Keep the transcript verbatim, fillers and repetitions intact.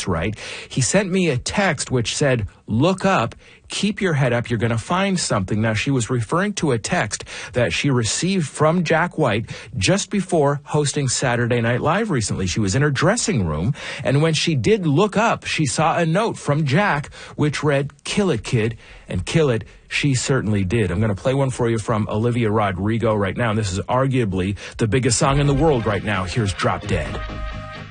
that's right. He sent me a text which said, look up, keep your head up, you're going to find something. Now, she was referring to a text that she received from Jack White just before hosting Saturday Night Live recently. She was in her dressing room, and when she did look up, she saw a note from Jack which read, kill it, kid, and kill it she certainly did. I'm going to play one for you from Olivia Rodrigo right now, and this is arguably the biggest song in the world right now. Here's Drop Dead.